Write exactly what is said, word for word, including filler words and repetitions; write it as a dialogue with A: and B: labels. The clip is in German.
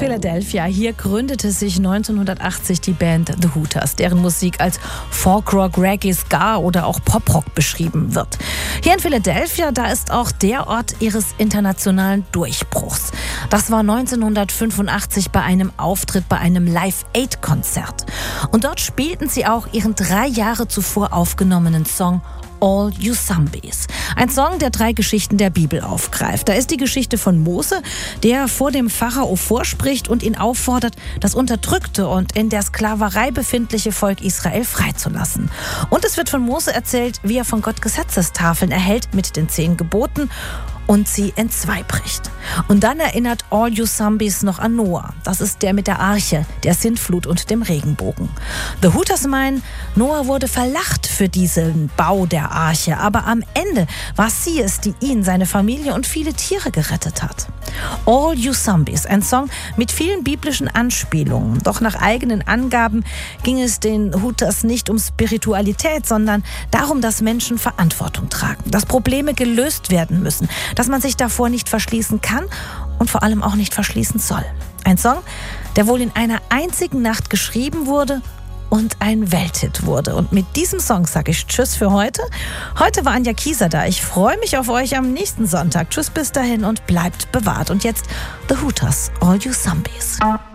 A: Philadelphia. Hier gründete sich neunzehnhundertachtzig die Band The Hooters, deren Musik als Folkrock, Reggae, Ska oder auch Poprock beschrieben wird. Hier in Philadelphia, da ist auch der Ort ihres internationalen Durchbruchs. Das war neunzehnhundertfünfundachtzig bei einem Auftritt bei einem Live-Aid-Konzert. Und dort spielten sie auch ihren drei Jahre zuvor aufgenommenen Song All You Zombies. Ein Song, der drei Geschichten der Bibel aufgreift. Da ist die Geschichte von Mose, der vor dem Pharao vorspricht und ihn auffordert, das unterdrückte und in der Sklaverei befindliche Volk Israel freizulassen. Und es wird von Mose erzählt, wie er von Gott Gesetzestafeln erhält mit den zehn Geboten und sie entzweibricht. Und dann erinnert All You Zombies noch an Noah. Das ist der mit der Arche, der Sintflut und dem Regenbogen. The Hooters meinen, Noah wurde verlacht für diesen Bau der Arche, aber am Ende war sie es, die ihn, seine Familie und viele Tiere gerettet hat. All You Zombies, ein Song mit vielen biblischen Anspielungen. Doch nach eigenen Angaben ging es den Hooters nicht um Spiritualität, sondern darum, dass Menschen Verantwortung tragen, dass Probleme gelöst werden müssen, dass man sich davor nicht verschließen kann und vor allem auch nicht verschließen soll. Ein Song, der wohl in einer einzigen Nacht geschrieben wurde und ein Welthit wurde. Und mit diesem Song sage ich Tschüss für heute. Heute war Anja Kieser da. Ich freue mich auf euch am nächsten Sonntag. Tschüss bis dahin und bleibt bewahrt. Und jetzt The Hooters, All You Zombies.